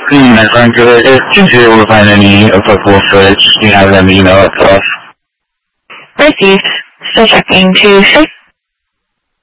My friend, since you're able to find any applicable footage, do you have them email it to us? Received. Still checking to 6.